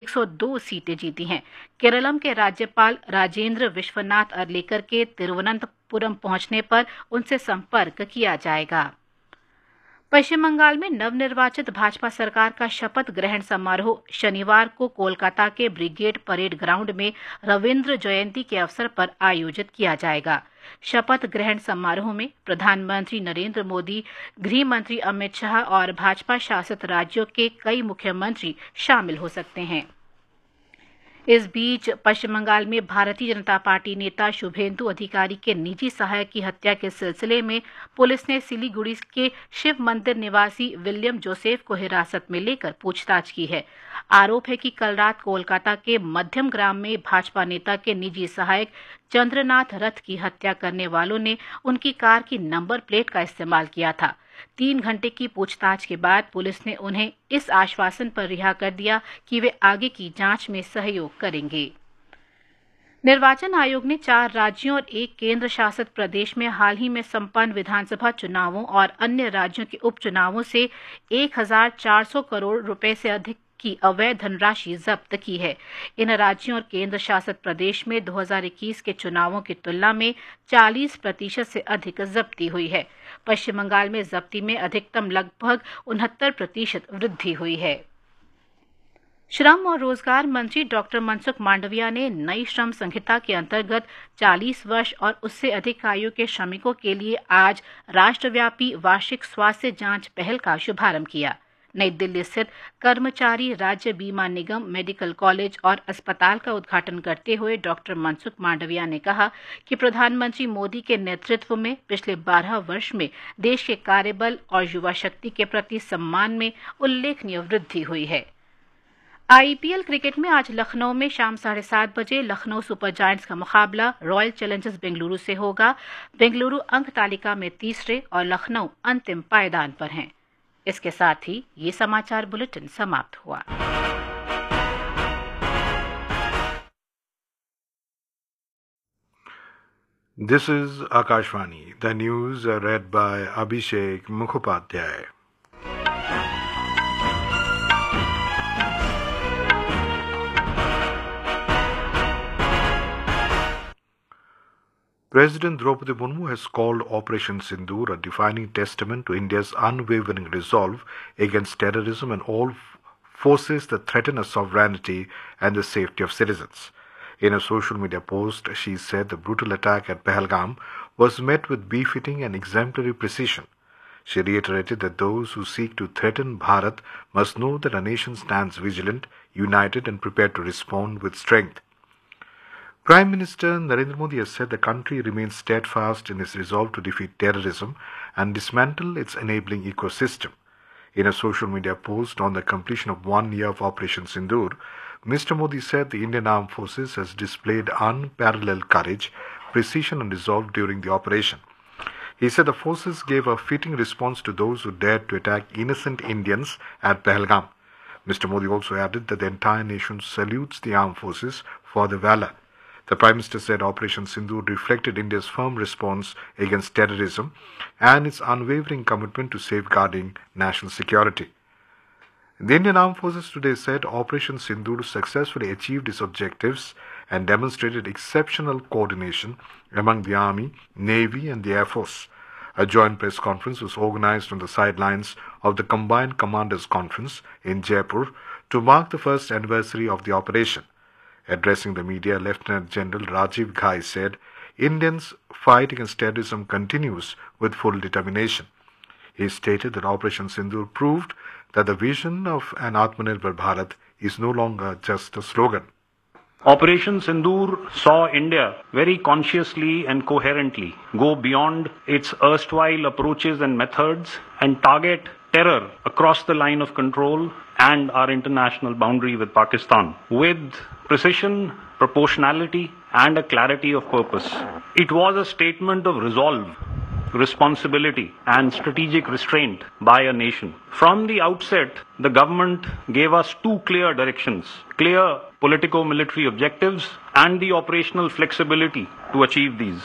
102 सीटें जीती हैं। केरलम के राज्यपाल राजेंद्र विश्वनाथ अर्लेकर के तिरुवनंतपुरम पहुंचने पर उनसे संपर्क किया जाएगा। पश्चिम बंगाल में नवनिर्वाचित भाजपा सरकार का शपथ ग्रहण समारोह शनिवार को कोलकाता के ब्रिगेड परेड ग्राउंड में रविंद्र जयंती के अवसर पर आयोजित किया जाएगा। शपथ ग्रहण समारोह में प्रधानमंत्री नरेंद्र मोदी, गृह मंत्री अमित शाह और भाजपा शासित राज्यों के कई मुख्यमंत्री शामिल हो सकते हैं। इस बीच पश्चिम बंगाल में भारतीय जनता पार्टी नेता शुभेंदु अधिकारी के निजी सहायक की हत्या के सिलसिले में पुलिस ने सिलीगुड़ी के शिव मंदिर निवासी विलियम जोसेफ को हिरासत में लेकर पूछताछ की है। आरोप है कि कल रात कोलकाता के मध्यम ग्राम में भाजपा नेता के निजी सहायक चंद्रनाथ रथ की हत्या करने वालों ने उनकी कार की नंबर प्लेट का इस्तेमाल किया था। 3 घंटे की पूछताछ के बाद पुलिस ने उन्हें इस आश्वासन पर रिहा कर दिया कि वे आगे की जांच में सहयोग करेंगे। निर्वाचन आयोग ने 4 राज्यों और 1 केंद्र शासित प्रदेश में हाल ही में संपन्न विधानसभा चुनावों और अन्य राज्यों के उपचुनावों से 1400 करोड़ रुपए से अधिक की अवैध धनराशि जब्त की है। इन राज्यों और केंद्र शासित प्रदेश में 2021 के चुनावों की तुलना में 40% से अधिक जब्ती हुई है। पश्चिम बंगाल में जब्ती में अधिकतम लगभग 69% वृद्धि हुई है। श्रम और रोजगार मंत्री डॉक्टर मनसुख मांडविया ने नई श्रम संहिता के अंतर्गत 40 वर्ष और उससे अधिक आयु के श्रमिकों के लिए आज राष्ट्रव्यापी वार्षिक स्वास्थ्य जांच पहल का शुभारंभ किया। नई दिल्ली स्थित कर्मचारी राज्य बीमा निगम मेडिकल कॉलेज और अस्पताल का उद्घाटन करते हुए डॉक्टर मनसुख मांडविया ने कहा कि प्रधानमंत्री मोदी के नेतृत्व में पिछले 12 वर्ष में देश के कार्यबल और युवा शक्ति के प्रति सम्मान में उल्लेखनीय वृद्धि हुई है। आईपीएल क्रिकेट में आज लखनऊ में शाम 7:30 बजे लखनऊ सुपर जायंट्स का मुकाबला रॉयल चैलेंजर्स बेंगलुरु से होगा। बेंगलुरु अंक तालिका में तीसरे और लखनऊ अंतिम पायदान पर हैं। इसके साथ ही ये समाचार बुलेटिन समाप्त हुआ। This is Akashvani. The news are read by Abhishek Mukhopadhyay. President Draupadi Murmu has called Operation Sindoor a defining testament to India's unwavering resolve against terrorism and all forces that threaten our sovereignty and the safety of citizens. In a social media post, she said the brutal attack at Pahalgam was met with befitting and exemplary precision. She reiterated that those who seek to threaten Bharat must know that our nation stands vigilant, united and prepared to respond with strength. Prime Minister Narendra Modi has said the country remains steadfast in its resolve to defeat terrorism and dismantle its enabling ecosystem. In a social media post on the completion of 1 year of Operation Sindoor, Mr. Modi said the Indian Armed Forces has displayed unparalleled courage, precision and resolve during the operation. He said the forces gave a fitting response to those who dared to attack innocent Indians at Pahalgam. Mr. Modi also added that the entire nation salutes the armed forces for their valor. The Prime Minister said Operation Sindoor reflected India's firm response against terrorism and its unwavering commitment to safeguarding national security. The Indian Armed Forces today said Operation Sindoor successfully achieved its objectives and demonstrated exceptional coordination among the Army, Navy and the Air Force. A joint press conference was organized on the sidelines of the Combined Commanders Conference in Jaipur to mark the first anniversary of the operation. Addressing the media, Lieutenant General Rajiv Ghai said, Indians' fight against terrorism continues with full determination. He stated that Operation Sindoor proved that the vision of an Atmanirbhar Bharat is no longer just a slogan. Operation Sindoor saw India very consciously and coherently go beyond its erstwhile approaches and methods and target terror across the line of control and our international boundary with Pakistan with precision, proportionality and a clarity of purpose. It was a statement of resolve, responsibility and strategic restraint by a nation. From the outset, the government gave us 2 clear directions, clear politico-military objectives and the operational flexibility to achieve these.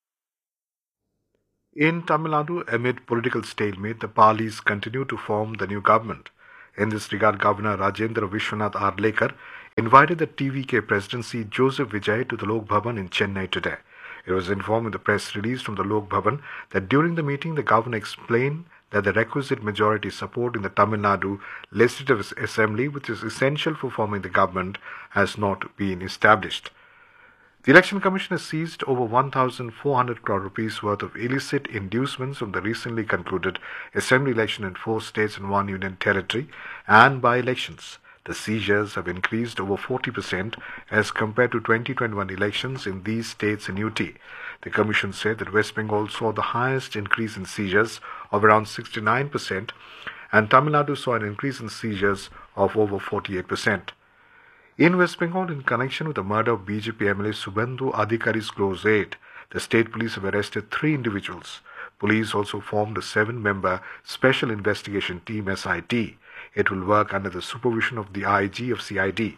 In Tamil Nadu, amid political stalemate, the Palis continue to form the new government. In this regard, Governor Rajendra Vishwanath Arlekar invited the TVK presidency Joseph Vijay to the Lok Bhavan in Chennai today. It was informed in the press release from the Lok Bhavan that during the meeting the governor explained that the requisite majority support in the Tamil Nadu Legislative Assembly, which is essential for forming the government, has not been established. The Election Commission has seized over 1,400 crore rupees worth of illicit inducements from the recently concluded assembly election in 4 states and 1 union territory and by-elections. The seizures have increased over 40% as compared to 2021 elections in these states and UT. The Commission said that West Bengal saw the highest increase in seizures of around 69% and Tamil Nadu saw an increase in seizures of over 48%. In West Bengal, in connection with the murder of BJP MLA Subhendu Adhikari's close aide, the state police have arrested 3 individuals. Police also formed a 7-member Special Investigation Team SIT. It will work under the supervision of the IG of CID.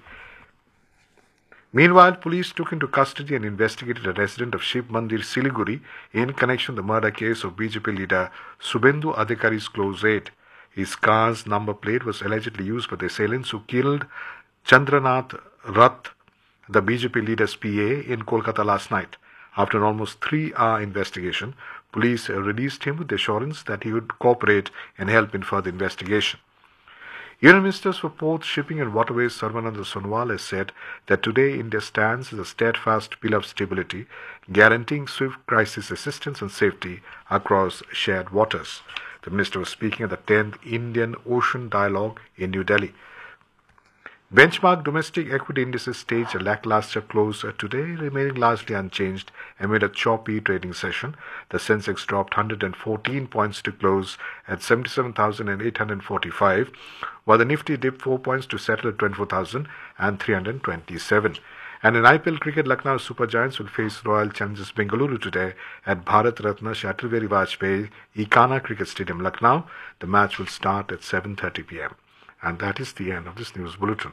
Meanwhile, police took into custody and investigated a resident of Shiv Mandir, Siliguri, in connection with the murder case of BJP leader Subhendu Adhikari's close aide. His car's number plate was allegedly used by the assailants who killed Chandranath Rath, the BJP leader's PA, in Kolkata last night. After an almost 3-hour investigation, police released him with the assurance that he would cooperate and help in further investigation. Union Ministers for Ports, Shipping and Waterways Sarvananda Sonowal has said that today India stands as a steadfast pillar of stability, guaranteeing swift crisis assistance and safety across shared waters. The minister was speaking at the 10th Indian Ocean Dialogue in New Delhi. Benchmark domestic equity indices staged a lackluster close today, remaining largely unchanged amid a choppy trading session. The Sensex dropped 114 points to close at 77,845, while the Nifty dipped 4 points to settle at 24,327. And in IPL cricket, Lucknow Super Giants will face Royal Challengers Bengaluru today at Bharat Ratna Atal Vajpayee Ekana Cricket Stadium, Lucknow. The match will start at 7:30 p.m. And that is the end of this news bulletin.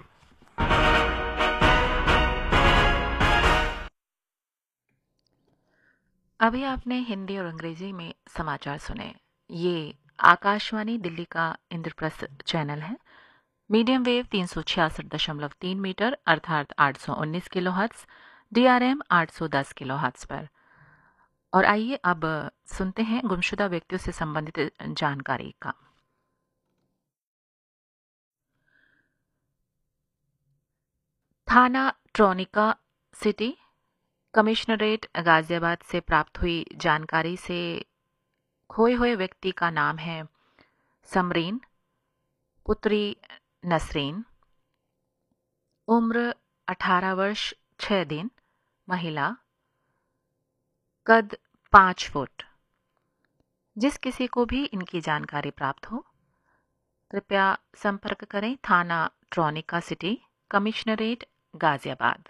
अभी आपने हिंदी और अंग्रेजी में समाचार सुने। ये आकाशवाणी दिल्ली का Indraprastha channel है। मीडियम वेव 366.3 मीटर अर्थात 819 किलोहर्ट्ज, DRM 810 किलोहर्ट्ज पर। और आइए अब सुनते हैं गुमशुदा व्यक्तियों से संबंधित जानकारी का। थाना ट्रोनिका सिटी कमिश्नरेट गाजियाबाद से प्राप्त हुई जानकारी से खोए हुए व्यक्ति का नाम है समरीन, पुत्री नसरीन, उम्र 18 वर्ष 6 दिन, महिला, कद 5 फुट। जिस किसी को भी इनकी जानकारी प्राप्त हो कृपया संपर्क करें थाना ट्रोनिका सिटी कमिश्नरेट गाजियाबाद।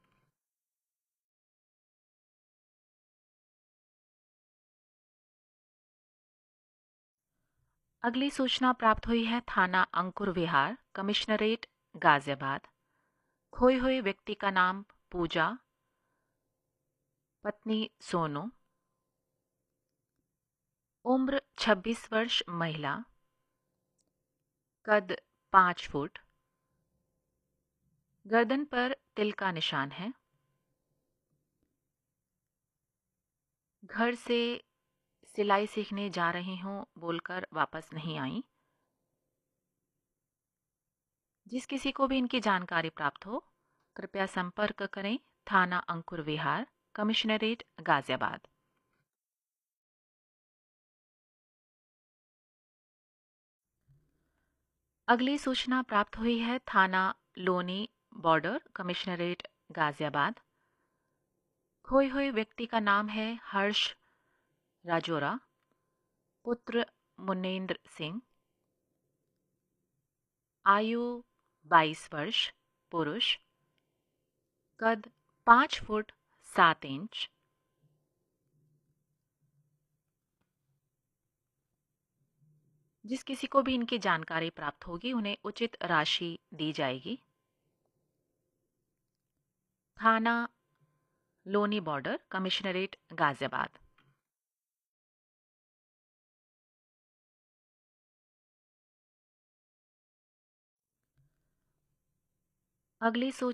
अगली सूचना प्राप्त हुई है थाना अंकुर विहार कमिश्नरेट गाजियाबाद। खोए हुए व्यक्ति का नाम पूजा, पत्नी सोनू, उम्र 26 वर्ष, महिला, कद 5 फुट, गर्दन पर तिल का निशान है, घर से सिलाई सीखने जा रही हूं बोलकर वापस नहीं आई। जिस किसी को भी इनकी जानकारी प्राप्त हो कृपया संपर्क करें थाना अंकुर विहार कमिश्नरेट गाजियाबाद। अगली सूचना प्राप्त हुई है थाना लोनी बॉर्डर कमिश्नरेट गाजियाबाद। खोए हुए व्यक्ति का नाम है हर्ष राजोरा, पुत्र मुन्नेन्द्र सिंह, आयु 22 वर्ष, पुरुष, कद 5 फुट 7 इंच, जिस किसी को भी इनकी जानकारी प्राप्त होगी उन्हें उचित राशि दी जाएगी। थाना लोनी बॉर्डर कमिश्नरेट गाजियाबाद। अगली सूचना